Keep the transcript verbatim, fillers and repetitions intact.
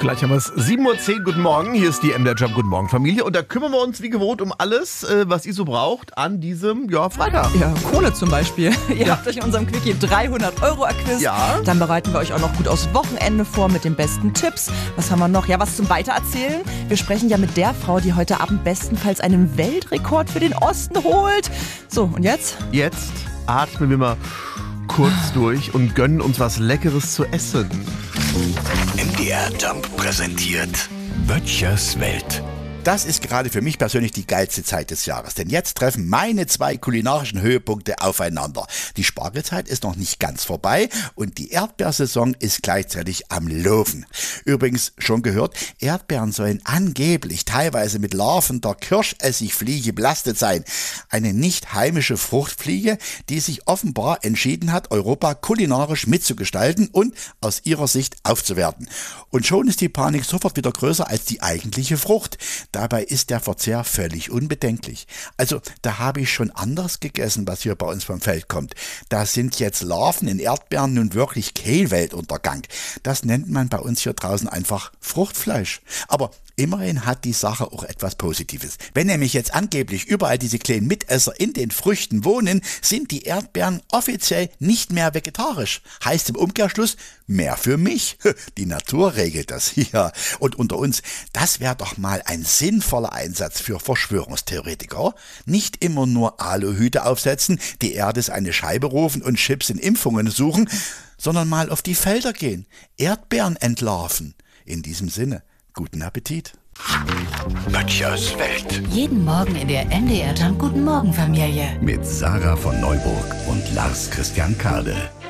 Gleich haben wir es. sieben Uhr zehn, guten Morgen. Hier ist die M D R Jump, guten Morgen Familie. Und da kümmern wir uns wie gewohnt um alles, äh, was ihr so braucht an diesem ja, Freitag. Ja, Kohle zum Beispiel. Ihr Ja. habt euch in unserem Quickie dreihundert Euro erquizt. Ja. Dann bereiten wir euch auch noch gut aufs Wochenende vor mit den besten Tipps. Was haben wir noch? Ja, was zum Weitererzählen. Wir sprechen ja mit der Frau, die heute Abend bestenfalls einen Weltrekord für den Osten holt. So, und jetzt? Jetzt atmen wir mal kurz durch und gönnen uns was Leckeres zu essen. M D R Jump präsentiert Böttchers Welt. Das ist gerade für mich persönlich die geilste Zeit des Jahres, denn jetzt treffen meine zwei kulinarischen Höhepunkte aufeinander. Die Spargelzeit ist noch nicht ganz vorbei und die Erdbeersaison ist gleichzeitig am Laufen. Übrigens, schon gehört, Erdbeeren sollen angeblich teilweise mit Larven der Kirschessigfliege belastet sein. Eine nicht heimische Fruchtfliege, die sich offenbar entschieden hat, Europa kulinarisch mitzugestalten und aus ihrer Sicht aufzuwerten. Und schon ist die Panik sofort wieder größer als die eigentliche Frucht. Dabei ist der Verzehr völlig unbedenklich. Also da habe ich schon anders gegessen, was hier bei uns vom Feld kommt. Da sind jetzt Larven in Erdbeeren nun wirklich Kehlweltuntergang. Das nennt man bei uns hier draußen einfach Fruchtfleisch. Aber immerhin hat die Sache auch etwas Positives. Wenn nämlich jetzt angeblich überall diese kleinen Mitesser in den Früchten wohnen, sind die Erdbeeren offiziell nicht mehr vegetarisch. Heißt im Umkehrschluss, mehr für mich. Die Natur regelt das hier. Und unter uns, das wäre doch mal ein sinnvoller Einsatz für Verschwörungstheoretiker. Nicht immer nur Aluhüte aufsetzen, die Erde ist eine Scheibe rufen und Chips in Impfungen suchen, sondern mal auf die Felder gehen, Erdbeeren entlarven. In diesem Sinne, guten Appetit. Böttchers Welt Jeden Morgen in der M D R Jump Guten Morgen Familie. mit Sarah von Neuburg und Lars Christian Kade.